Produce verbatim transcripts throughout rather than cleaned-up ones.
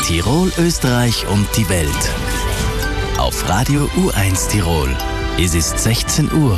Tirol, Österreich und die Welt. Auf Radio U eins Tirol. Es ist sechzehn Uhr.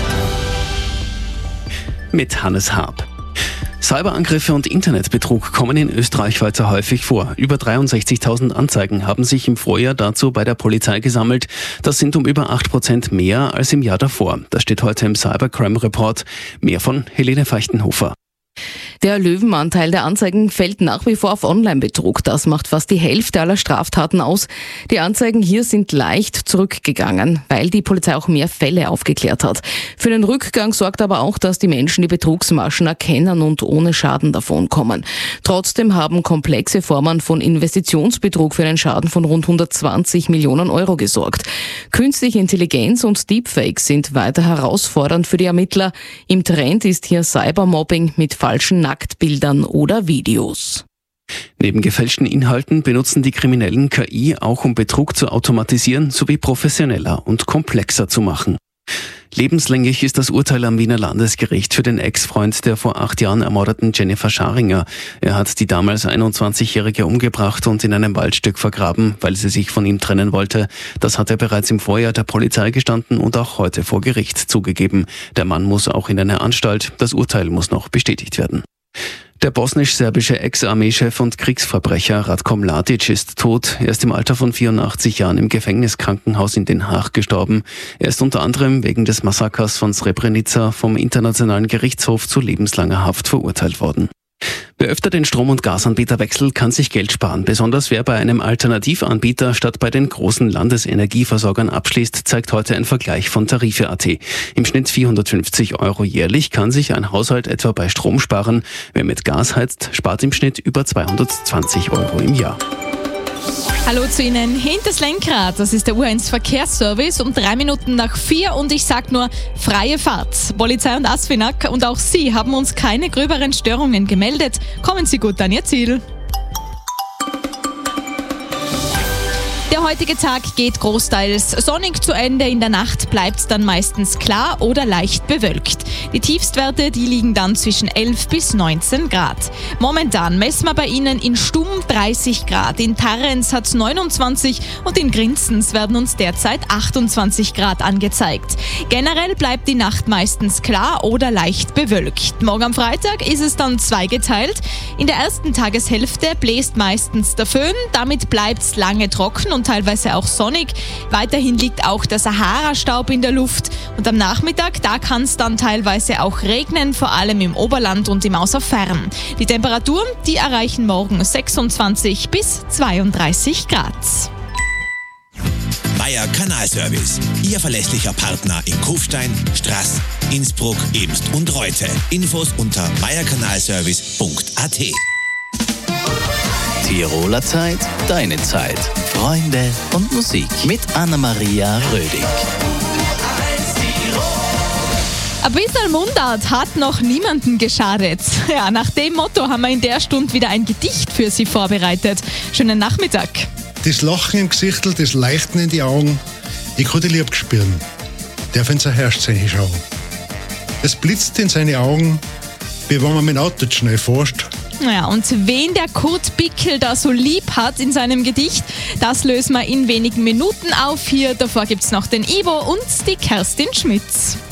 Mit Hannes Haab. Cyberangriffe und Internetbetrug kommen in Österreich weiter häufig vor. Über dreiundsechzigtausend Anzeigen haben sich im Vorjahr dazu bei der Polizei gesammelt. Das sind um über acht Prozent mehr als im Jahr davor. Das steht heute im Cybercrime Report. Mehr von Helene Feichtenhofer. Der Löwenanteil der Anzeigen fällt nach wie vor auf Online-Betrug. Das macht fast die Hälfte aller Straftaten aus. Die Anzeigen hier sind leicht zurückgegangen, weil die Polizei auch mehr Fälle aufgeklärt hat. Für den Rückgang sorgt aber auch, dass die Menschen die Betrugsmaschen erkennen und ohne Schaden davonkommen. Trotzdem haben komplexe Formen von Investitionsbetrug für einen Schaden von rund hundertzwanzig Millionen Euro gesorgt. Künstliche Intelligenz und Deepfakes sind weiter herausfordernd für die Ermittler. Im Trend ist hier Cybermobbing mit falschen Nacktbildern oder Videos. Neben gefälschten Inhalten benutzen die Kriminellen K I auch, um Betrug zu automatisieren sowie professioneller und komplexer zu machen. Lebenslänglich ist das Urteil am Wiener Landesgericht für den Ex-Freund der vor acht Jahren ermordeten Jennifer Scharinger. Er hat die damals einundzwanzigjährige umgebracht und in einem Waldstück vergraben, weil sie sich von ihm trennen wollte. Das hat er bereits im Vorjahr der Polizei gestanden und auch heute vor Gericht zugegeben. Der Mann muss auch in eine Anstalt. Das Urteil muss noch bestätigt werden. Der bosnisch-serbische Ex-Armeechef und Kriegsverbrecher Ratko Mladic ist tot. Er ist im Alter von vierundachtzig Jahren im Gefängniskrankenhaus in Den Haag gestorben. Er ist unter anderem wegen des Massakers von Srebrenica vom Internationalen Gerichtshof zu lebenslanger Haft verurteilt worden. Wer öfter den Strom- und Gasanbieter wechselt, kann sich Geld sparen. Besonders wer bei einem Alternativanbieter statt bei den großen Landesenergieversorgern abschließt, zeigt heute ein Vergleich von Tarife Punkt at. Im Schnitt vierhundertfünfzig Euro jährlich kann sich ein Haushalt etwa bei Strom sparen. Wer mit Gas heizt, spart im Schnitt über zweihundertzwanzig Euro im Jahr. Hallo zu Ihnen, hinters Lenkrad, das ist der U eins Verkehrsservice um drei Minuten nach vier und ich sag nur freie Fahrt. Polizei und ASFINAG und auch Sie haben uns keine gröberen Störungen gemeldet. Kommen Sie gut an Ihr Ziel. Der heutige Tag geht großteils sonnig zu Ende. In der Nacht bleibt es dann meistens klar oder leicht bewölkt. Die Tiefstwerte, die liegen dann zwischen elf bis neunzehn Grad. Momentan messen wir bei Ihnen in Stumm dreißig Grad, in Tarrenz hat es neunundzwanzig und in Grinzens werden uns derzeit achtundzwanzig Grad angezeigt. Generell bleibt die Nacht meistens klar oder leicht bewölkt. Morgen am Freitag ist es dann zweigeteilt. In der ersten Tageshälfte bläst meistens der Föhn, damit bleibt es lange trocken und teilweise auch sonnig. Weiterhin liegt auch der Sahara-Staub in der Luft und am Nachmittag, da kann es dann teilweise auch regnen, vor allem im Oberland und im Außerfern. Die Temperaturen, die erreichen morgen sechsundzwanzig bis zweiunddreißig Grad. Meier Kanalservice, Ihr verlässlicher Partner in Kufstein, Straß, Innsbruck, Ebst und Reute. Infos unter meier kanalservice punkt at. Tiroler Zeit, deine Zeit. Freunde und Musik mit Anna-Maria Rödig. Ein bisschen Mundart hat noch niemanden geschadet. Ja, nach dem Motto haben wir in der Stunde wieder ein Gedicht für Sie vorbereitet. Schönen Nachmittag. Das Lachen im Gesichtel, das Leuchten in die Augen, ich kann die lieb spüren, darf in sein Herz hinschauen. Es blitzt in seine Augen, wie wenn man mit dem Auto schnell fährt. Ja, und wen der Kurt Bickel da so lieb hat in seinem Gedicht, das lösen wir in wenigen Minuten auf. Hier davor gibt's noch den Ivo und die Kerstin Schmitz.